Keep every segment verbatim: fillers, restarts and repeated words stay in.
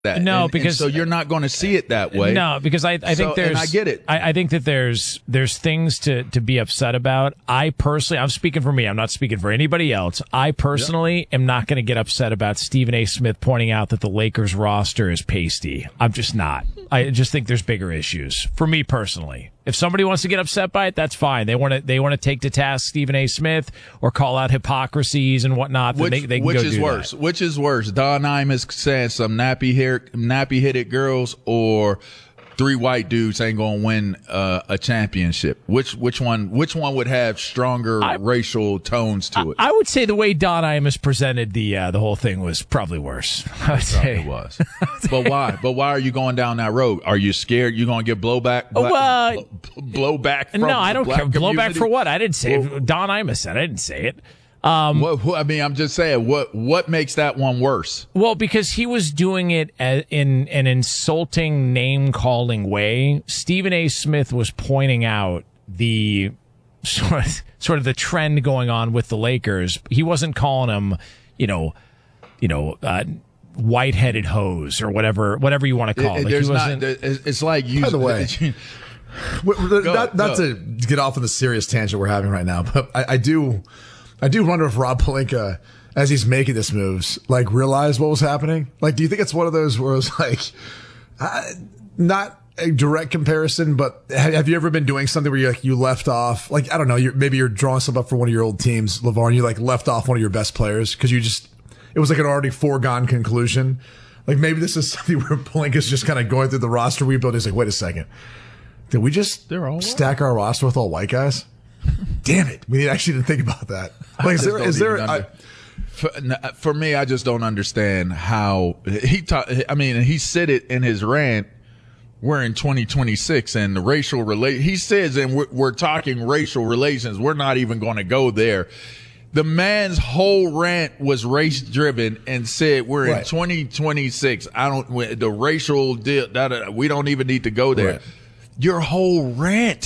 that. No, and, because and so you're not going to see it that way. No, because I, I think so, there's. And I get it. I, I think that there's there's things to, to be upset about. I personally, I'm speaking for me. I'm not speaking for anybody else. I personally yep. am not going to get upset about Stephen A. Smith pointing out that the Lakers roster is pasty. I'm just not. I just think there's bigger issues for me personally. If somebody wants to get upset by it, that's fine. They want to they want to take to task Stephen A. Smith or call out hypocrisies and whatnot. Which, they, they can which go is do worse? That. Which is worse? Don Imus saying some nappy hair, nappy headed girls, or three white dudes ain't gonna win uh, a championship. Which which one? Which one would have stronger I, racial tones to it? I, I would say the way Don Imus presented the uh, the whole thing was probably worse. I would say it was. But why? But why are you going down that road? Are you scared you're gonna get blowback? Black, well, blow, blowback? From no, I don't care. Community? Blowback for what? I didn't say well, it. Don Imus said. I didn't say it. Um, what, what, I mean, I'm just saying, what what makes that one worse? Well, because he was doing it as, in an insulting, name-calling way. Stephen A. Smith was pointing out the sort of, sort of the trend going on with the Lakers. He wasn't calling them, you know, you know, uh, white-headed hose or whatever, whatever you want to call it. it like there's he not. It's like you. By the way. go, not, not go. to get off on the serious tangent we're having right now, but I, I do. I do wonder if Rob Pelinka, as he's making this moves, like realized what was happening. Like, do you think it's one of those where it's like, uh, not a direct comparison, but have you ever been doing something where you like you left off, like I don't know, you're, maybe you're drawing something up for one of your old teams, LeVar, and you like left off one of your best players because you just it was like an already foregone conclusion. Like maybe this is something where Pelinka's just kind of going through the roster rebuild. He's like, wait a second, did we just They're all stack white. our roster with all white guys? Damn it. We actually didn't think about that. Like, is there, is there, under, I, for, for me, I just don't understand how he taught, I mean, he said it in his rant. We're in twenty twenty-six and the racial relate. He says, and we're, we're talking racial relations. We're not even going to go there. The man's whole rant was race driven and said, we're in right. twenty twenty-six. I don't, the racial deal, da, da, da, we don't even need to go there. Right. Your whole rant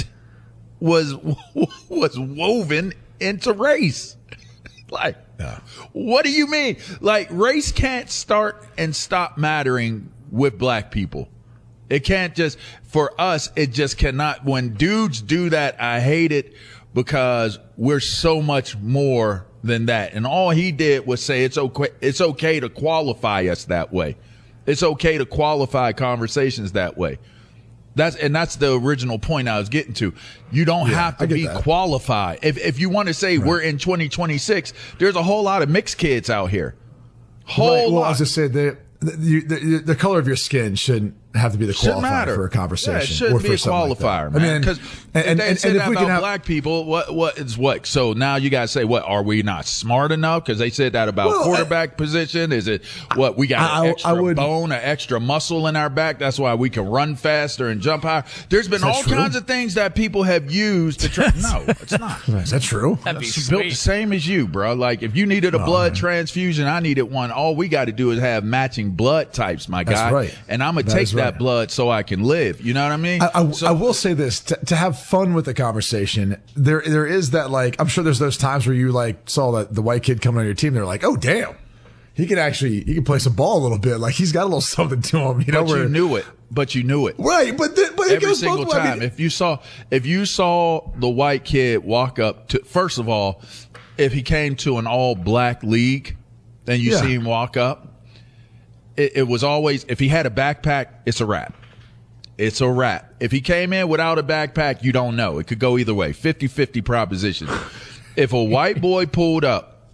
was was woven into race. Like, yeah. What do you mean? Like, race can't start and stop mattering with black people. It can't just, for us, it just cannot. When dudes do that, I hate it because we're so much more than that. And all he did was say it's okay, it's okay to qualify us that way. It's okay to qualify conversations that way. That's and that's the original point I was getting to. You don't yeah, have to be that. qualified. If if you want to say right. we're in twenty twenty-six, there's a whole lot of mixed kids out here. Whole right. Well, lot. I was just saying the the, the the color of your skin shouldn't have to be the qualifier matter. for a conversation. Yeah, it shouldn't be a qualifier, like man. Because and, and, they and, say and that if we about can have, black people, what what is what? So now you guys say, what are we not smart enough? Because they said that about well, quarterback I, position. Is it what we got I, an extra I would, bone, an extra muscle in our back? That's why we can run faster and jump higher. There's been all true? kinds of things that people have used to try. No, it's not. Is that true? That'd be It's built the same as you, bro. Like if you needed a oh, blood man. transfusion, I needed one. All we got to do is have matching blood types, my That's guy. right. And I'm gonna That take is that right. blood so I can live. You know what I mean? I, I, so, I will say this to, to have fun with the conversation. There, there is that like I'm sure there's those times where you like saw that the white kid coming on your team. They're like, oh damn, he can actually he can play some ball a little bit. Like he's got a little something to him. You know, but where, you knew it. But you knew it. Right, but th- but it every goes single both ways. time. I mean, if you saw if you saw the white kid walk up to, first of all, if he came to an all black league, then you Yeah. see him walk up. It, it was always, if he had a backpack, it's a wrap. It's a wrap. If he came in without a backpack, you don't know. It could go either way. fifty-fifty proposition. If a white boy pulled up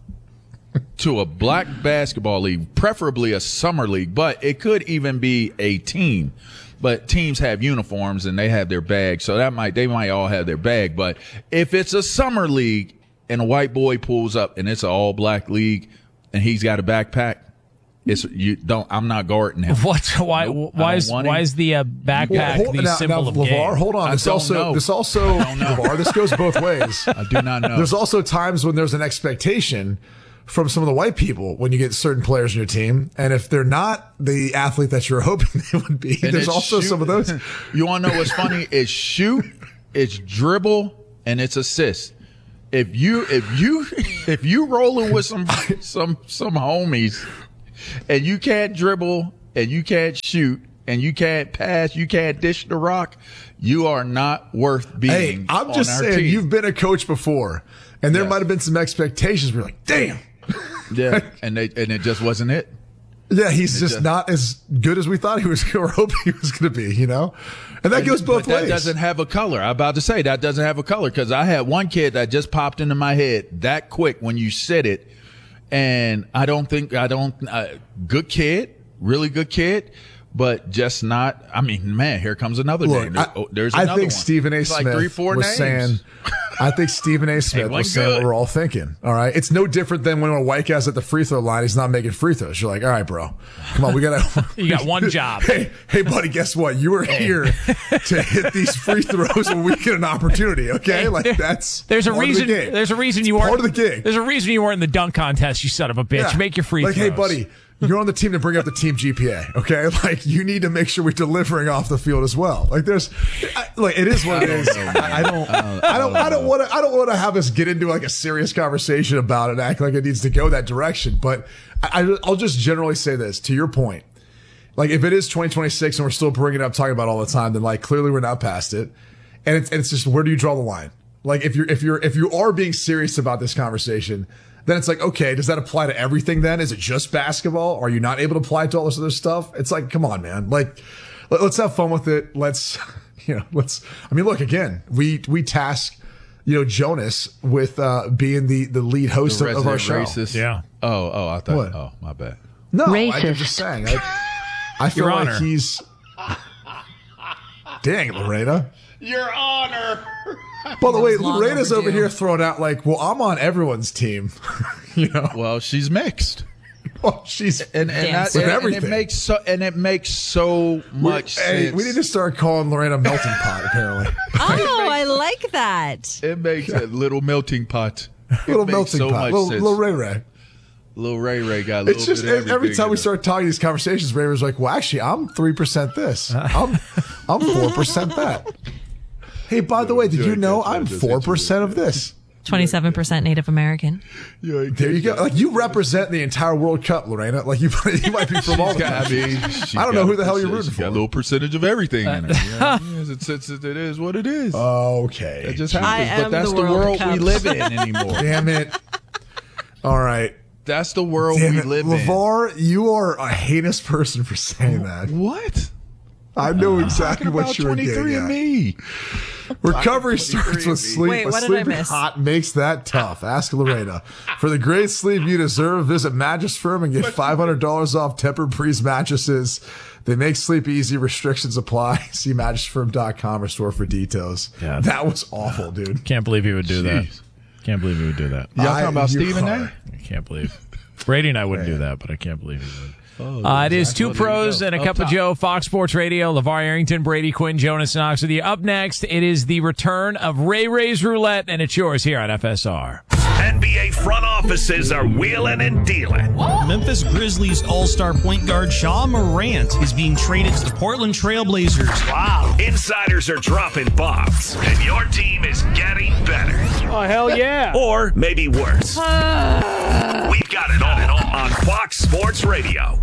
to a black basketball league, preferably a summer league, but it could even be a team. But teams have uniforms and they have their bag, so that might they might all have their bag. But if it's a summer league and a white boy pulls up and it's an all black league and he's got a backpack, it's you don't. I'm not guarding him. What? Why? Nope, why is why is the uh, backpack well, hold, the now, symbol now, of LeVar, game? hold on. I This don't also know. this also LeVar, this goes both ways. I do not know. There's also times when there's an expectation from some of the white people when you get certain players in your team, and if they're not the athlete that you're hoping they would be, And there's it's also shoot. some of those. You want to know what's funny? It's shoot, it's dribble, and it's assist. If you if you if you rolling with some some some homies, and you can't dribble and you can't shoot and you can't pass, you can't dish the rock, you are not worth being. Hey, I'm on just our saying, team. you've been a coach before, and there Yes. might have been some expectations. We're like, damn. Yeah, and they and it just wasn't it. Yeah, he's just, just- not as good as we thought he was or hoping he was going to be, you know? And that goes both but that ways. doesn't have a color. I'm about to say that doesn't have a color because I had one kid that just popped into my head that quick when you said it, and I don't think I don't uh, good kid, really good kid, but just not. I mean, man, here comes another Look, name. There- I, oh, there's I another think one. Stephen A. It's Smith like three, four was names. saying. I think Stephen A. Smith one was saying what good. we're all thinking. All right, it's no different than when a white guy's at the free throw line. He's not making free throws. You're like, all right, bro, come on, we gotta. You got one job. Hey, hey, buddy, guess what? You were here to hit these free throws when we get an opportunity. Okay, Hey, like there- that's There's a part of reason. the game. There's a reason you It's weren't part of the gig. There's a reason you weren't in the dunk contest. You son of a bitch. Yeah. Make your free like, throws. hey, buddy, you're on the team to bring up the team G P A. Okay, like you need to make sure we're delivering off the field as well. Like there's, I, like it is what it is. I, I don't, I don't, I don't want to, I don't want to have us get into like a serious conversation about it, and act like it needs to go that direction. But I, I, I'll just generally say this to your point. Like if it is twenty twenty-six and we're still bringing it up, talking about it all the time, then like clearly we're not past it. And it's, and it's just where do you draw the line? Like if you're, if you're, if you are being serious about this conversation, then it's like, okay, does that apply to everything then? Is it just basketball? Are you not able to apply it to all this other stuff? It's like, come on, man. Like, let, let's have fun with it. Let's, you know, let's, I mean, look, again, we, we task, you know, Jonas with, uh, being the, the lead host The of, of our show. resident racist. Yeah. Oh, oh, I thought. What? Oh, my bad. No, I, I'm Racist. just saying. I, I feel Your like Honor. he's, dang, Lorena. Your Honor. By the way, long Lorena's over overdue. here throwing out like, well, I'm on everyone's team. you know, Well, she's mixed. well, she's And and, Damn. that, With and, and everything. it makes so and it makes so much Hey, sense. we need to start calling Lorena melting pot. Apparently, Oh, I like that. It makes a little melting pot. little It makes melting so pot, much little, sense. little Ray Ray. Little Ray Ray got a little It's just bit of every everything time we in it. start talking these conversations, Ray was like, "Well, actually, I'm three percent this. I'm I'm four percent that." Hey, by the way, did you know I'm four percent of this? twenty-seven percent Native American. Yeah, There you go. Like you represent the entire World Cup, Lorena. Like you, you might be from all the Got- I countries. mean, she's I don't know got who a the hell you're percent- rooting she's got for. a little percentage of everything in it. Yeah, yes, it's, it's, it is what it is. Okay. It just I happens. am But that's the the World world Cup. we live in anymore. Damn it. All right. That's the world Damn we it. live LeVar, you are a heinous person for saying that. in. What? I know exactly Talking what about you were twenty-three getting and at. me. Recovery starts with sleep. Wait, but what did I sleeping miss? hot makes that tough. Ask Lorena. For the great sleep you deserve, visit Mattress Firm and get five hundred dollars off Tempur-Breeze mattresses. They make sleep easy. Restrictions apply. See mattress firm dot com or store for details. Yeah. That was awful, dude. Can't believe he would do that. Jeez. Can't believe he would do that. Y'all I- talking about you Stephen are. A? I can't believe. Brady and I wouldn't do that, but I can't believe he would. Oh, Uh, it is exactly. two Well, there you pros go. and a Up cup of top. Joe, Fox Sports Radio, LeVar Arrington, Brady Quinn, Jonas Knox with you. Up next, it is the return of Ray Ray's Roulette, and it's yours here on F S R. N B A front offices are wheeling and dealing. Memphis Grizzlies all-star point guard Shaw Morant is being traded to the Portland Trailblazers. Wow. Insiders are dropping bombs, and your team is getting better. Oh, hell yeah. Or maybe worse. We've got it all on Fox Sports Radio.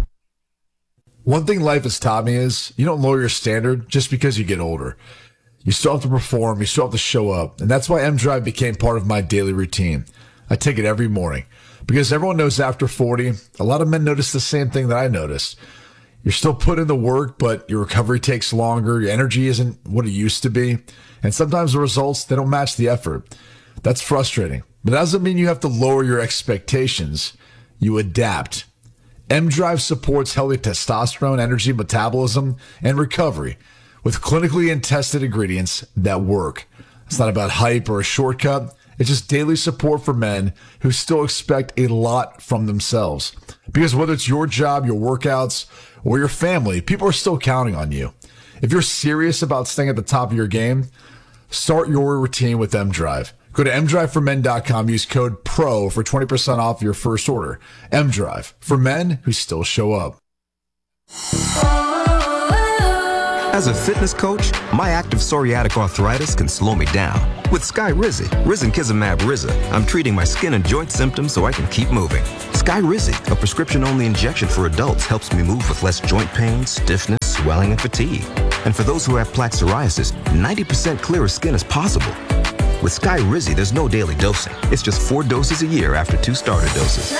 One thing life has taught me is you don't lower your standard just because you get older. You still have to perform. You still have to show up. And that's why M Drive became part of my daily routine. I take it every morning because everyone knows after forty, a lot of men notice the same thing that I noticed. You're still putting in the work, but your recovery takes longer. Your energy isn't what it used to be. And sometimes the results, they don't match the effort. That's frustrating, but that doesn't mean you have to lower your expectations. You adapt. M Drive supports healthy testosterone, energy, metabolism, and recovery with clinically and tested ingredients that work. It's not about hype or a shortcut. It's just daily support for men who still expect a lot from themselves. Because whether it's your job, your workouts, or your family, people are still counting on you. If you're serious about staying at the top of your game, start your routine with M Drive. Go to m drive for men dot com. Use code PRO for twenty percent off your first order. M Drive for men who still show up. As a fitness coach, my active psoriatic arthritis can slow me down. With Skyrizi, risankizumab Riza, I'm treating my skin and joint symptoms so I can keep moving. Skyrizi, a prescription-only injection for adults, helps me move with less joint pain, stiffness, swelling, and fatigue. And for those who have plaque psoriasis, ninety percent clearer skin is possible. With Skyrizi, there's no daily dosing. It's just four doses a year after two starter doses.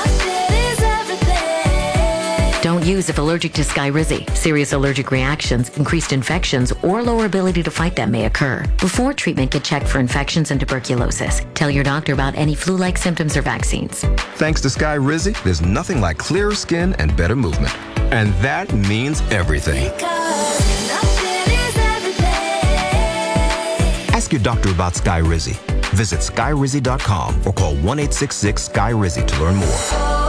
Don't use if allergic to Skyrizi. Serious allergic reactions, increased infections, or lower ability to fight them may occur. Before treatment, get checked for infections and tuberculosis. Tell your doctor about any flu-like symptoms or vaccines. Thanks to Skyrizi, there's nothing like clearer skin and better movement. And that means everything. Ask your doctor about Skyrizi. Visit Skyrizi dot com or call one eight six six Sky Rizi to learn more.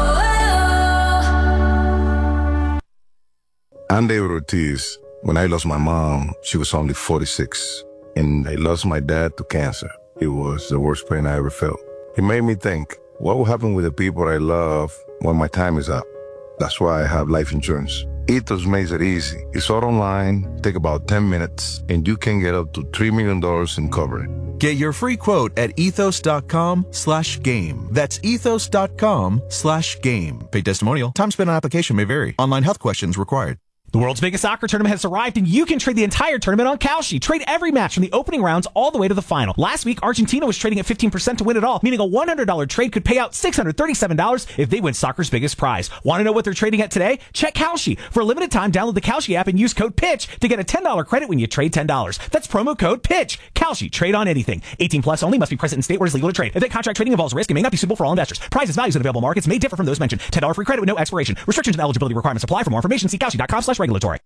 I'm David Ortiz. When I lost my mom, she was only forty-six, and I lost my dad to cancer. It was the worst pain I ever felt. It made me think, what will happen with the people I love when my time is up? That's why I have life insurance. Ethos makes it easy. It's all online, take about ten minutes, and you can get up to three million dollars in coverage. Get your free quote at ethos.com slash game. That's ethos.com slash game. Paid testimonial. Time spent on application may vary. Online health questions required. The world's biggest soccer tournament has arrived, and you can trade the entire tournament on Kalshi. Trade every match from the opening rounds all the way to the final. Last week, Argentina was trading at fifteen percent to win it all, meaning a one hundred dollars trade could pay out six hundred thirty-seven dollars if they win soccer's biggest prize. Want to know what they're trading at today? Check Kalshi. For a limited time, download the Kalshi app and use code PITCH to get a ten dollars credit when you trade ten dollars. That's promo code PITCH. Kalshi. Trade on anything. eighteen plus only. Must be present in state where it's legal to trade. Event contract trading involves risk and may not be suitable for all investors. Prizes, values, and available markets may differ from those mentioned. ten dollars free credit with no expiration. Restrictions and eligibility requirements apply. For more information, see Kalshi.com slash regulatory.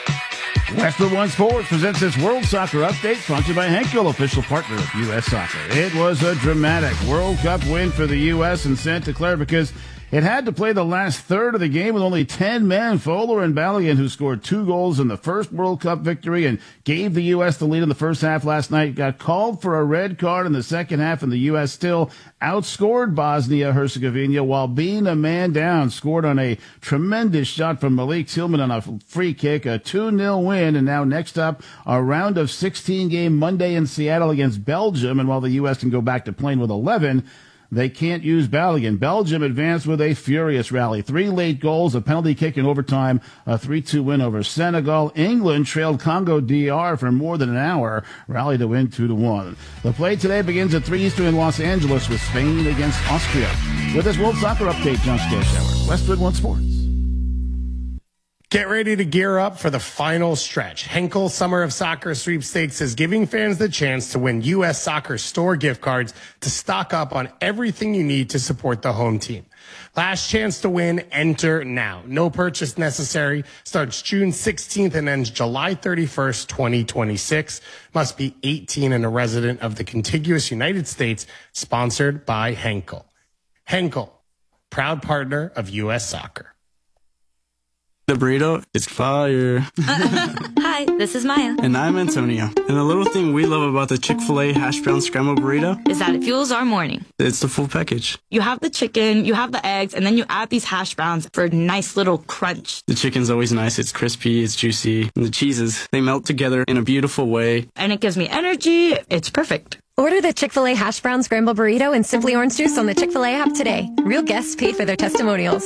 Westwood One Sports presents this World Soccer Update, sponsored by Henkel, official partner of U S Soccer. It was a dramatic World Cup win for the U S in Santa Clara because it had to play the last third of the game with only ten men. Fowler and Balogun, who scored two goals in the first World Cup victory and gave the U S the lead in the first half last night, got called for a red card in the second half, and the U S still outscored Bosnia-Herzegovina while being a man down. Scored on a tremendous shot from Malik Tillman on a free kick, a two nil win, and now next up, a round of sixteen game Monday in Seattle against Belgium, and while the U S can go back to playing with eleven, they can't use Balogun. Belgium advanced with a furious rally. Three late goals, a penalty kick in overtime, a three two win over Senegal. England trailed Congo D R for more than an hour, rallied to win two to one. The play today begins at three Eastern in Los Angeles with Spain against Austria. With this World Soccer Update, John Scaleshauer, Westwood One Sports. Get ready to gear up for the final stretch. Henkel Summer of Soccer Sweepstakes is giving fans the chance to win U S Soccer store gift cards to stock up on everything you need to support the home team. Last chance to win, enter now. No purchase necessary. Starts June sixteenth and ends July thirty-first, twenty twenty-six. Must be eighteen and a resident of the contiguous United States. Sponsored by Henkel. Henkel, proud partner of U S Soccer. The burrito is fire. Hi, this is Maya. And I'm Antonio. And the little thing we love about the Chick-fil-A hash brown scrambled burrito is that it fuels our morning. It's the full package. You have the chicken, you have the eggs, and then you add these hash browns for a nice little crunch. The chicken's always nice. It's crispy, it's juicy. And the cheeses, they melt together in a beautiful way. And it gives me energy. It's perfect. Order the Chick-fil-A hash brown scrambled burrito and Simply Orange Juice on the Chick-fil-A app today. Real guests paid for their testimonials.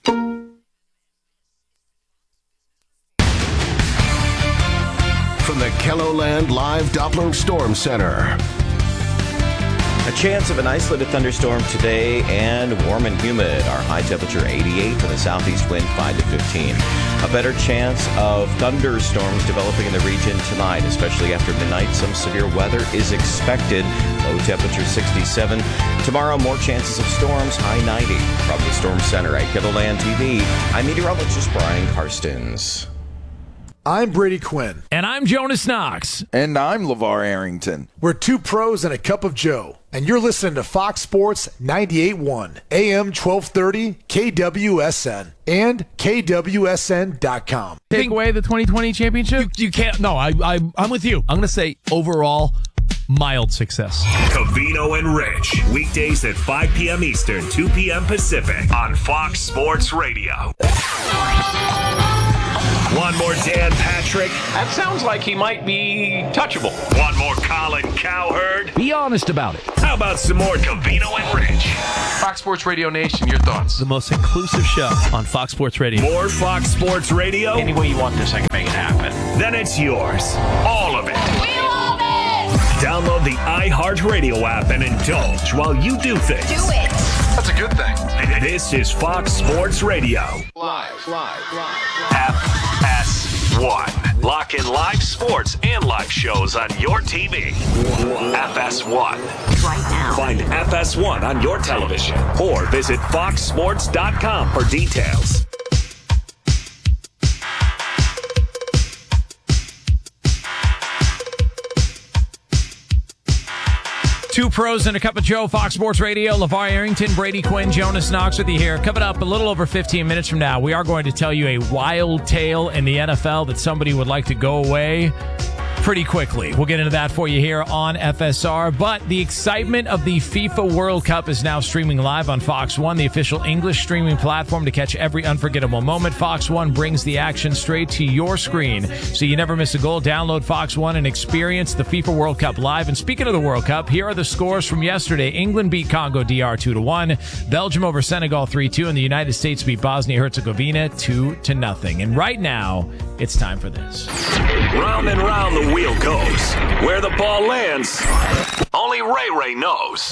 From the KELOLAND Live Doppler Storm Center. A chance of an isolated thunderstorm today and warm and humid. Our high temperature eighty-eight for the southeast wind five to fifteen. A better chance of thunderstorms developing in the region tonight, especially after midnight. Some severe weather is expected. Low temperature sixty-seven. Tomorrow, more chances of storms, high ninety. From the Storm Center at KELOLAND T V, I'm meteorologist Brian Karstens. I'm Brady Quinn. And I'm Jonas Knox. And I'm LeVar Arrington. We're two pros and a cup of Joe. And you're listening to Fox Sports ninety-eight point one, A M twelve thirty, K W S N, and K W S N dot com. Take away the twenty twenty championship? You, you can't. No, I, I, I'm with you. I'm going to say overall, mild success. Covino and Rich, weekdays at five p.m. Eastern, two p.m. Pacific on Fox Sports Radio. Want more Dan Patrick? That sounds like he might be touchable. Want more Colin Cowherd? Be honest about it. How about some more Covino and Rich? Fox Sports Radio Nation, your thoughts? The most inclusive show on Fox Sports Radio. More Fox Sports Radio? Any way you want this, I can make it happen. Then it's yours. All of it. We love it! Download the iHeartRadio app and indulge while you do things. Do it! That's a good thing. This is Fox Sports Radio. Live, live, live. F S one. Lock in live sports and live shows on your T V. F S one. Right now. Find F S one on your television or visit fox sports dot com for details. Two pros and a cup of Joe, Fox Sports Radio. LeVar Arrington, Brady Quinn, Jonas Knox with you here. Coming up a little over fifteen minutes from now, we are going to tell you a wild tale in the N F L that somebody would like to go away pretty quickly. We'll get into that for you here on F S R. But the excitement of the FIFA World Cup is now streaming live on Fox One, the official English streaming platform to catch every unforgettable moment. Fox One brings the action straight to your screen, so you never miss a goal. Download Fox One and experience the FIFA World Cup live. And speaking of the World Cup, here are the scores from yesterday. England beat Congo D R two to one, Belgium over Senegal three two, and the United States beat Bosnia-Herzegovina two to nothing. And right now, it's time for this. Round and round the wheel goes. Where the ball lands, only Ray Ray knows.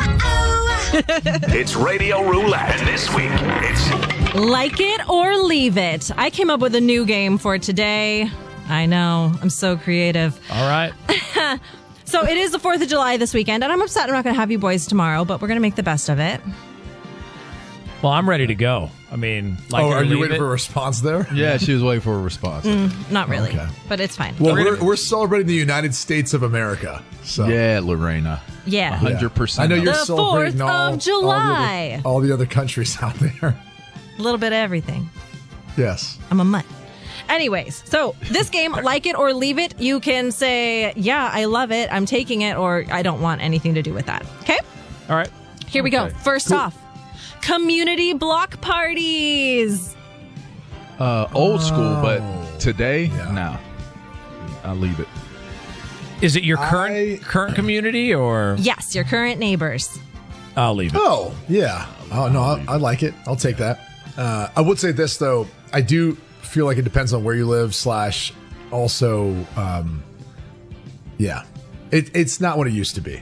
It's Radio Roulette, and this week, it's Like It or Leave It. I came up with a new game for today. I know. I'm so creative. All right. So it is the fourth of July this weekend, and I'm upset I'm not going to have you boys tomorrow, but we're going to make the best of it. Well, I'm ready to go. I mean, like oh, it or are you leave waiting it. for a response there? Yeah, she was waiting for a response. Mm, not really, Okay. but it's fine. Well, we're, we're celebrating the United States of America. So. Yeah, Lorena. Yeah. one hundred percent. I know you're The celebrating fourth all, of July. All the, other, all the other countries out there. A little bit of everything. Yes. I'm a mutt. Anyways, so this game, Like It or Leave It, you can say, yeah, I love it, I'm taking it, or I don't want anything to do with that. Okay? All right. Here we go. Okay. First Cool. off, community block parties. Uh, old school, but Oh. today, no. I'll leave it. Is it your current current community or? Yes, your current neighbors. I'll leave it. Oh, yeah. Oh, no, I, I like it. I'll take that. Uh, I would say this, though. I do feel like it depends on where you live, slash, also, um, yeah. It, it's not what it used to be.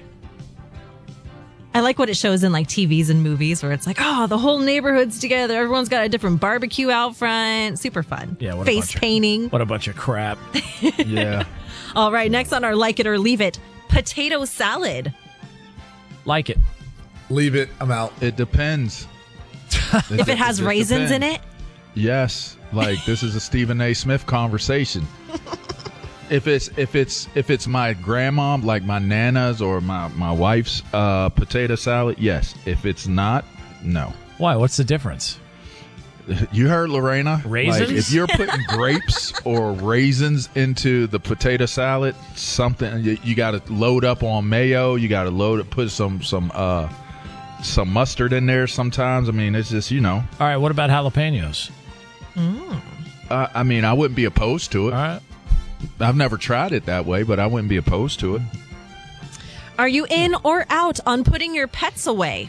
I like what it shows in like T Vs and movies where it's like, oh, the whole neighborhood's together. Everyone's got a different barbecue out front. Super fun. Yeah, what a Face bunch of- painting. What a bunch of crap. Yeah. All right, next on our Like It or Leave It, potato salad. Like it. Leave it. I'm out. It depends. If it has just raisins in depends. it. Yes. Like this is a Stephen A. Smith conversation. If it's if it's if it's my grandma, like my nana's or my, my wife's uh, potato salad, yes. If it's not, no. Why? What's the difference? You heard Lorena. Raisins? Like, if you're putting grapes or raisins into the potato salad, something you, you got to load up on mayo. You got to load it, put some some uh some mustard in there. Sometimes, I mean, it's just you know. All right. What about jalapenos? Mm. Uh, I mean, I wouldn't be opposed to it. All right. I've never tried it that way, but I wouldn't be opposed to it. Are you in or out on putting your pets away?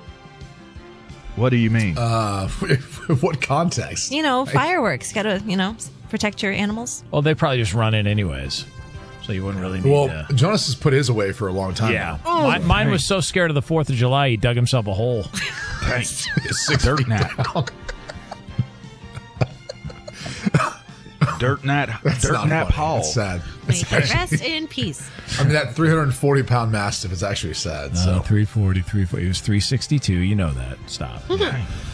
What do you mean? Uh, what context? You know, fireworks. Got to, you know, protect your animals. Well, they probably just run in anyways, so you wouldn't really need Well, to. Jonas has put his away for a long time. Yeah. now. Mine, mine was so scared of the fourth of July, he dug himself a hole. Dirt nap. Dirt nap. That's Dirt not nap funny. hall. That's sad. May he rest in peace. I mean, that three hundred forty pound mastiff is actually sad. So. Uh, three forty, three forty. It was three sixty-two. You know that. Stop. Um,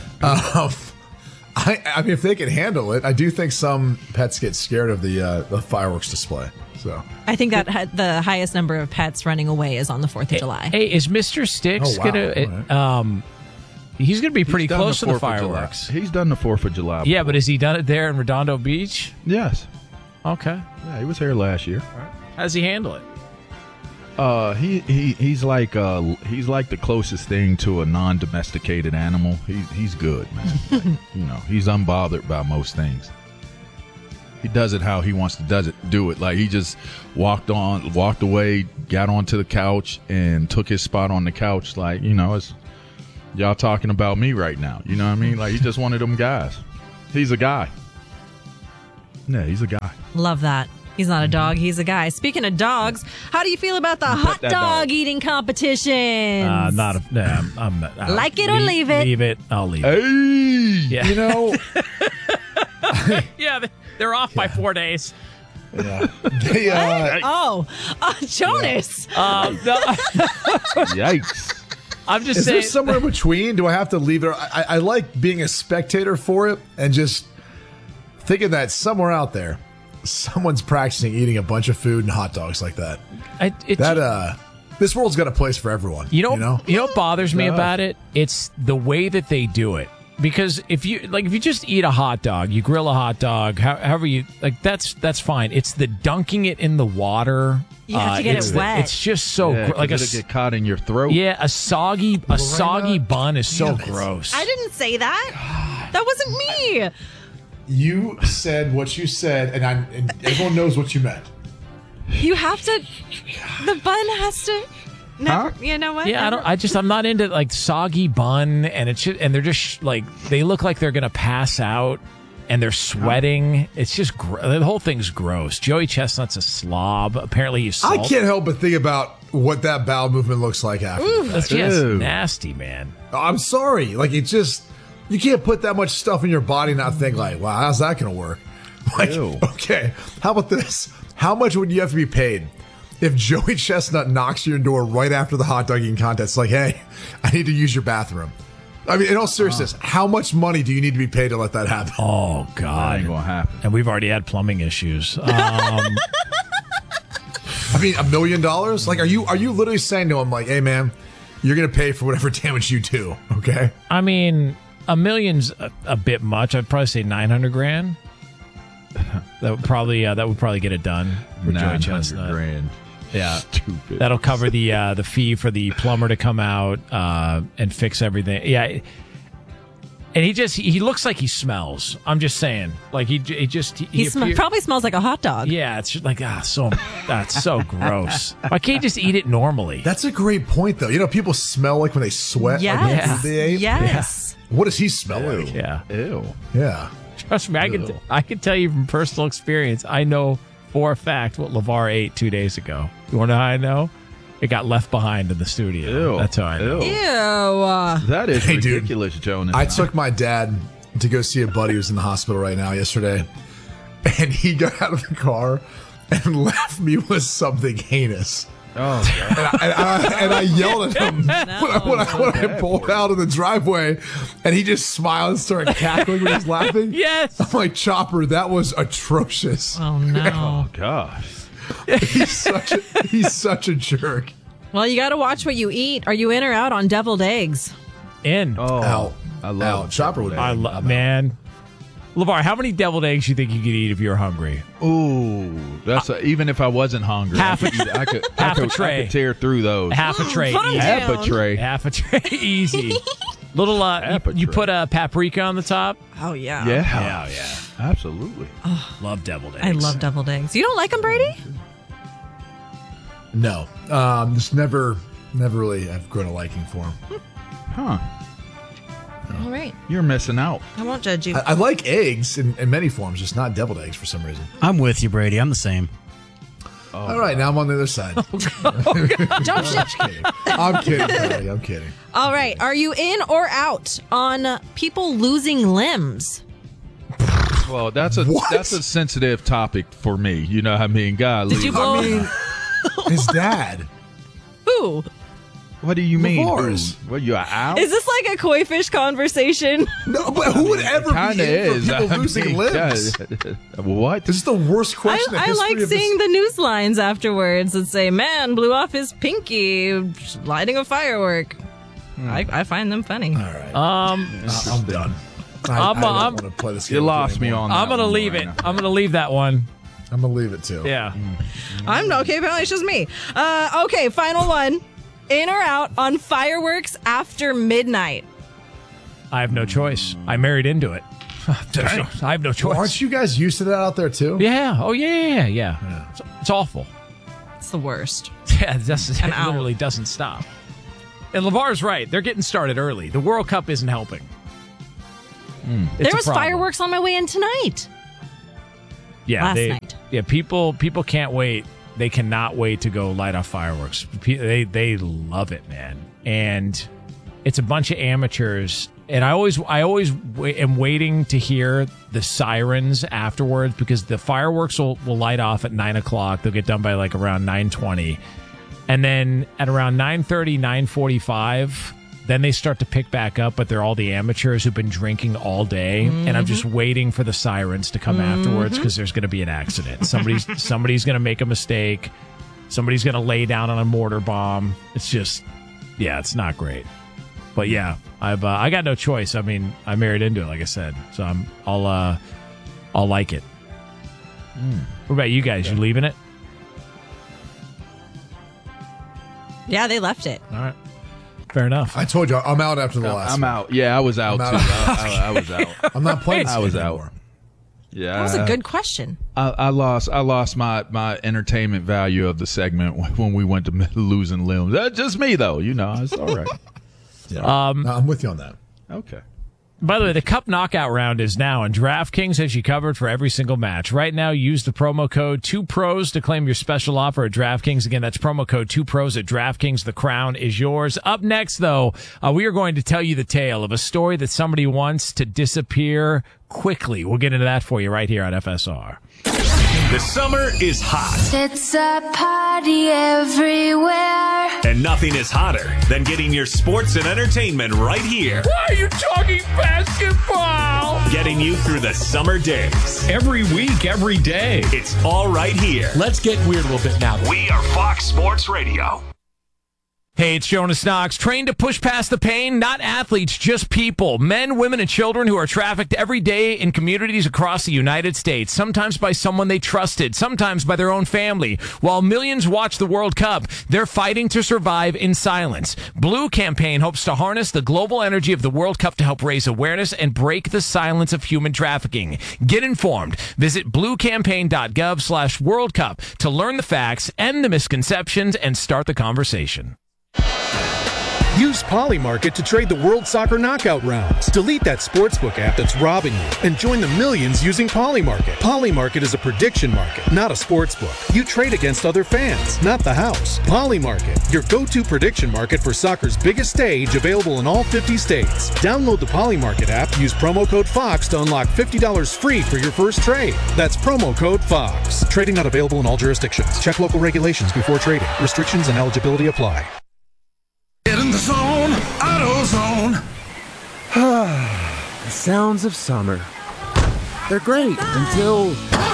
I, I mean, if they can handle it, I do think some pets get scared of the uh, the fireworks display. So I think that had the highest number of pets running away is on the fourth of July. Hey, is Mister Sticks Oh, wow. gonna? uh, Um, he's gonna be pretty He's done close to the fourth of July. fireworks. He's done the fourth of July. Yeah, but has he done it there in Redondo Beach? Yes. Okay. Yeah, he was here last year. How does he handle it? Uh, he, he he's like uh he's like the closest thing to a non-domesticated animal. He he's good, man. Like, you know, he's unbothered by most things. He does it how he wants to does it do it. Like he just walked on, walked away, got onto the couch, and took his spot on the couch. Like you know, it's y'all talking about me right now. You know what I mean? Like he's just one of them guys. He's a guy. Yeah, he's a guy. Love that. He's not a dog. He's a guy. Speaking of dogs, how do you feel about the hot dog, dog. eating competition? Uh, not a. Nah, I'm, I'm not. I'll Like it or leave it? Leave it. I'll leave it. Hey, Yeah. You know, yeah, they- they're off by four days. yeah. They, uh, Oh, uh, Jonas. Um, no, yikes! I'm just is saying. there somewhere in between? Do I have to leave it? I, I like being a spectator for it and just thinking that somewhere out there, someone's practicing eating a bunch of food and hot dogs like that. I, it, That uh, this world's got a place for everyone. You know, you know, you know what bothers me Yeah. about it? It's the way that they do it. Because if you like, if you just eat a hot dog, you grill a hot dog, how, however you like, that's that's fine. It's the dunking it in the water. You have to uh, get it's it the- wet. It's just so Yeah, gr- like a it'll s- get caught in your throat. yeah, a soggy a soggy bun is so Damn it. gross. I didn't say that. That wasn't me. you said what you said, and, I, and everyone knows what you meant. You have to. The bun has to. Never, Huh? You know what? Yeah, I don't. Never- I just I'm not into like soggy bun, and it should, and they're just sh- like they look like they're gonna pass out, and they're sweating. It's just gr- the whole thing's gross. Joey Chestnut's a slob. Apparently he's. I Salt. can't help but think about what that bowel movement looks like after. the fact. That's just Ew. nasty, man. I'm sorry. Like, it just, you can't put that much stuff in your body and not think, like, wow, how's that going to work? Like, Ew. okay, how about this? How much would you have to be paid if Joey Chestnut knocks your door right after the hot dog eating contest? Like, hey, I need to use your bathroom. I mean, in all seriousness, how much money do you need to be paid to let that happen? Oh That God, ain't gonna happen. and we've already had plumbing issues. Um, I mean, a million dollars? Like, are you are you literally saying to him, like, hey, man, you're going to pay for whatever damage you do, okay? I mean, a million's a, a bit much. I'd probably say nine hundred grand. That would probably uh, that would probably get it done for Joey Nine Chestnut. hundred grand. Yeah, Stupid. that'll cover the uh, the fee for the plumber to come out uh, and fix everything. Yeah, and he just he looks like he smells. I'm just saying, like he he just he, He sm- appear- probably smells like a hot dog. Yeah, it's just like ah, so that's so gross. Why can't you just eat it normally? That's a great point, though. You know, people smell like when they sweat. Like the Yes. food they ate. Yes. What does he smell like? Yeah, Ew. Yeah. trust me, I can Ew. I can tell you from personal experience. I know for a fact what LeVar ate two days ago. You want to know how I know? It got left behind in the studio. Ew. That's how I know. Ew. Ew. That is Hey, dude. ridiculous, Jonas. I took my dad to go see a buddy who's in the hospital right now yesterday, and he got out of the car and left me with something heinous. Oh, And I, and I, and I yelled at him when, I, when, I, when I pulled out of the driveway, and he just smiled and started cackling when he was laughing. Yes. I'm like, Chopper, that was atrocious. Oh no. oh gosh. He's such a, he's such a jerk. Well, you got to watch what you eat. Are you in or out on deviled eggs? In. Oh, Out. I love Out. Chopper would. I love man. LeVar, how many deviled eggs do you think you could eat if you're hungry? Ooh, that's a, even if I wasn't hungry, Half I a- could, I could, half I a could, tray. I could tear through those. Half a tray. Put 'em easy. Half a down. tray. Half a tray. Easy. Little, uh, Half you, a you tray. put a paprika on the top. Oh yeah. Yeah, Yeah, yeah. absolutely. Love deviled eggs. I love deviled eggs. You don't like them, Brady? No, um, just never, never really have grown a liking for him. Huh? All right. You're missing out. I won't judge you. I, I like eggs in, in many forms, just not deviled eggs for some reason. I'm with you, Brady. I'm the same. Oh, All right, now I'm on the other side. Jump ship. I'm kidding. I'm kidding. Buddy, I'm kidding. All right. Are you in or out on people losing limbs? Well, that's a What? that's a sensitive topic for me. You know what I mean? God, Did you blow? I mean, his dad. Who? what do you mean? LeVar's. Who? What, you are out? Is this like a koi fish conversation? No, but who would ever Kind be of in is. for people I losing mean, limbs? God. What? This is the worst I, question. in I history like of this- seeing the news lines afterwards that say, "Man blew off his pinky lighting a firework." I, I find them funny. All right, Um, I- I'm done. I, I'm- I don't I'm- want to play this game. You with lost me anymore. on. I'm that gonna one leave right it. now. I'm gonna leave that one. I'm gonna leave it too. Yeah. I'm okay. Apparently, it's just me. Uh, okay, final one. In or out on fireworks after midnight? I have no choice. I married into it. I have no choice. Well, aren't you guys used to that out there too? Yeah. Oh, yeah, yeah, yeah. yeah. It's, it's awful. It's the worst. Yeah, it, doesn't, it literally doesn't stop. And LeVar's right. They're getting started early. The World Cup isn't helping. Mm, there was fireworks on my way in tonight. Yeah, Last they, night. Yeah, people people can't wait. They cannot wait to go light off fireworks. They they love it, man. And it's a bunch of amateurs. And I always I always am waiting to hear the sirens afterwards because the fireworks will, will light off at nine o'clock. They'll get done by like around nine twenty. And then at around nine thirty, nine forty-five, then they start to pick back up, but they're all the amateurs who've been drinking all day. Mm-hmm. And I'm just waiting for the sirens to come mm-hmm. afterwards because there's going to be an accident. Somebody's somebody's going to make a mistake. Somebody's going to lay down on a mortar bomb. It's just, yeah, it's not great. But yeah, I've uh, I got no choice. I mean, I married into it, like I said. So I'm, I'll, uh, I'll like it. Mm. What about you guys? Yeah. You leaving it? Yeah, they left it. All right. Fair enough. I told you, I'm out after the last I'm one. out. Yeah, I was out, I'm too. out. I, I, I was out. I'm not playing I was anymore. out. Yeah. That was a good question. I, I lost I lost my, my entertainment value of the segment when we went to losing limbs. That's just me, though. You know, it's all right. Yeah. Um, no, I'm with you on that. Okay. By the way, the Cup Knockout round is now, and DraftKings has you covered for every single match. Right now, use the promo code two pros to claim your special offer at DraftKings. Again, that's promo code two pros at DraftKings. The crown is yours. Up next, though, uh, we are going to tell you the tale of a story that somebody wants to disappear quickly. We'll get into that for you right here on F S R. The summer is hot. It's a party everywhere. And nothing is hotter than getting your sports and entertainment right here. Why are you talking basketball? Getting you through the summer days. Every week, every day. It's all right here. Let's get weird a little bit now. We are Fox Sports Radio. Hey, it's Jonas Knox. Trained to push past the pain, not athletes, just people. Men, women, and children who are trafficked every day in communities across the United States. Sometimes by someone they trusted, sometimes by their own family. While millions watch the World Cup, they're fighting to survive in silence. Blue Campaign hopes to harness the global energy of the World Cup to help raise awareness and break the silence of human trafficking. Get informed. Visit bluecampaign.gov slash World Cup to learn the facts, end the misconceptions, and start the conversation. Use Polymarket to trade the World Soccer Knockout rounds. Delete that sportsbook app that's robbing you and join the millions using Polymarket. Polymarket is a prediction market, not a sportsbook. You trade against other fans, not the house. Polymarket, your go-to prediction market for soccer's biggest stage, available in all fifty states. Download the Polymarket app, use promo code FOX to unlock fifty dollars free for your first trade. That's promo code FOX. Trading not available in all jurisdictions. Check local regulations before trading. Restrictions and eligibility apply. Get in the zone, AutoZone. The sounds of summer. They're great until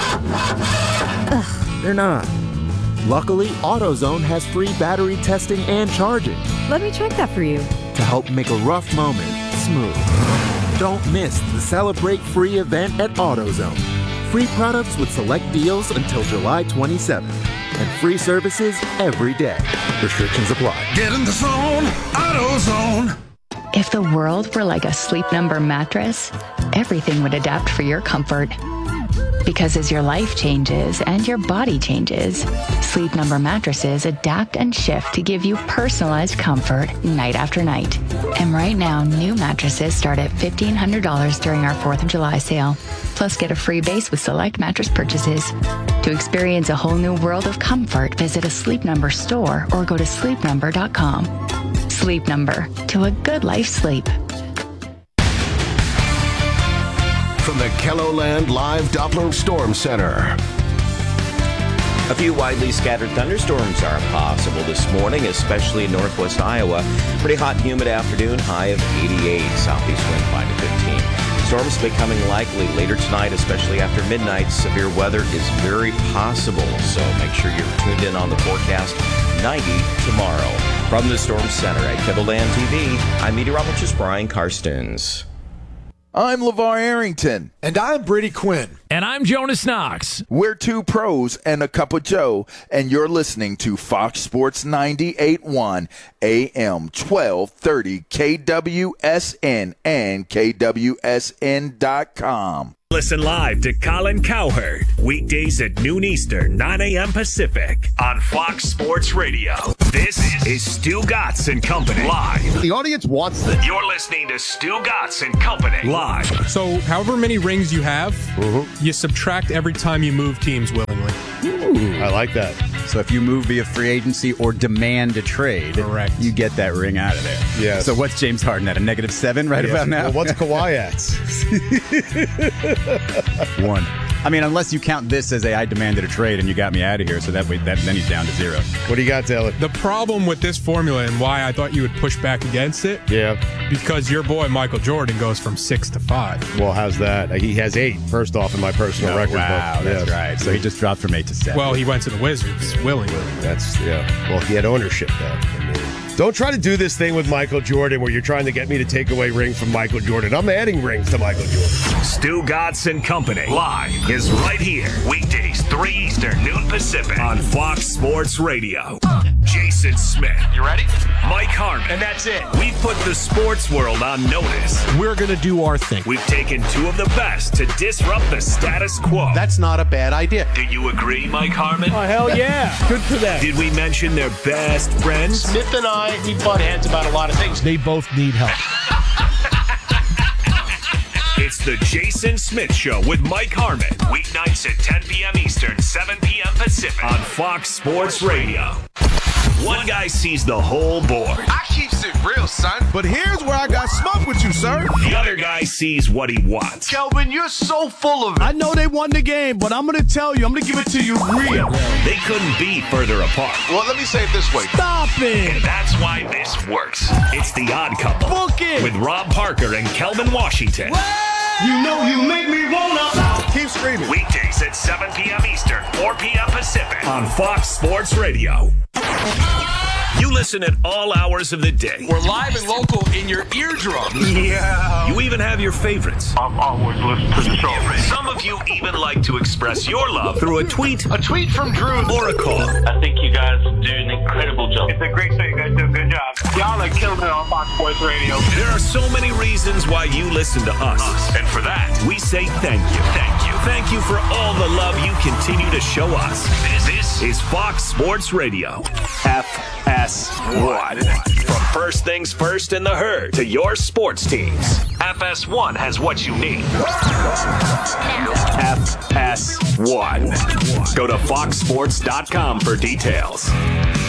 Ugh, they're not. Luckily, AutoZone has free battery testing and charging Let me check that for you. to help make a rough moment smooth. Don't miss the Celebrate Free event at AutoZone. Free products with select deals until July twenty-seventh. And free services every day. Restrictions apply. Get in the zone, AutoZone. If the world were like a Sleep Number mattress, everything would adapt for your comfort. Because as your life changes and your body changes, Sleep Number mattresses adapt and shift to give you personalized comfort night after night. And right now, new mattresses start at fifteen hundred dollars during our fourth of July sale. Plus, get a free base with select mattress purchases. To experience a whole new world of comfort, visit a Sleep Number store or go to sleep number dot com. Sleep Number, to a good life sleep. From the KELOLAND Live Doppler Storm Center. A few widely scattered thunderstorms are possible this morning, especially in northwest Iowa. Pretty hot and humid afternoon, high of eighty-eight, southeast wind five to fifteen. Storms becoming likely later tonight, especially after midnight. Severe weather is very possible, so make sure you're tuned in on the forecast. ninety tomorrow. From the Storm Center at KELOLAND T V, I'm meteorologist Brian Karstens. I'm LeVar Arrington. And I'm Brady Quinn. And I'm Jonas Knox. We're two pros and a cup of Joe, and you're listening to Fox Sports ninety-eight point one A M twelve thirty K W S N and K W S N dot com. Listen live to Colin Cowherd, weekdays at noon Eastern, nine a.m. Pacific, on Fox Sports Radio. This is Stu Gatz and Company, live. The audience wants this. You're listening to Stu Gatz and Company, live. So, however many rings you have, mm-hmm. you subtract every time you move teams willingly. Ooh, I like that. So if you move via free agency or demand a trade, correct, you get that ring out of there. Yeah. So what's James Harden at? A negative seven right yes. about now? Well, what's Kawhi at? One. I mean, unless you count this as a I demanded a trade and you got me out of here, so that way that, then he's down to zero. What do you got, Taylor? The problem with this formula and why I thought you would push back against it, yeah, because your boy Michael Jordan goes from six to five. Well, how's that? He has eight, first off, in my personal oh, record wow, book. That's yes. right. So he just dropped from eight to seven. Well, he went to the Wizards willingly. That's, yeah. Well, he had ownership, though. I mean, don't try to do this thing with Michael Jordan where you're trying to get me to take away rings from Michael Jordan. I'm adding rings to Michael Jordan. Stu Gatz and Company, live, is right here. Weekdays, three Eastern, noon Pacific, on Fox Sports Radio. Jason Smith. You ready? Mike Harmon. And that's it. We put the sports world on notice. We're going to do our thing. We've taken two of the best to disrupt the status quo. That's not a bad idea. Do you agree, Mike Harmon? Oh, hell yeah. Good for them. Did we mention their best friends? Smith and I, we butt heads about a lot of things. They both need help. It's the Jason Smith Show with Mike Harmon. Weeknights at ten p.m. Eastern, seven p.m. Pacific on Fox Sports Radio. One guy sees the whole board. I keeps it real, son. But here's where I got smoke with you, sir. The other guy sees what he wants. Kelvin, you're so full of it. I know they won the game, but I'm going to tell you, I'm going to give it to you real. They couldn't be further apart. Well, let me say it this way. Stop it. And that's why this works. It's The Odd Couple. Book it. With Rob Parker and Kelvin Washington. You know you make me wanna. Keep screaming. Weekdays at seven p.m. Eastern, four p.m. Pacific on Fox Sports Radio. You listen at all hours of the day. We're live and local in your eardrum. Yeah. You even have your favorites. I've always listened to the show. Some of you even like to express your love through a tweet, A tweet from Drew. or a call. I think you guys do an incredible job. It's a great show. You guys do a good job. Y'all are killing it on Fox Sports Radio. There are so many reasons why you listen to us. And for that, we say thank you. Thank you. Thank you for all the love you continue to show us. This, this is Fox Sports Radio. F S one. From first things first in the herd to your sports teams, F S one has what you need. F S one. Go to fox sports dot com for details.